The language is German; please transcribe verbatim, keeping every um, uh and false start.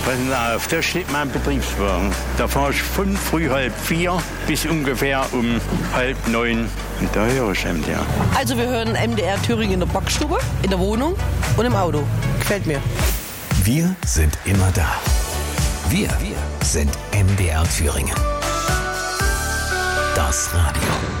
Pass auf, da steht mein Betriebswagen. Da fahre ich von früh halb vier bis ungefähr um halb neun. Und da höre ich M D R. Also wir hören M D R Thüringen in der Backstube, in der Wohnung und im Auto. Gefällt mir. Wir sind immer da. Wir, wir sind M D R Thüringen. Das Radio.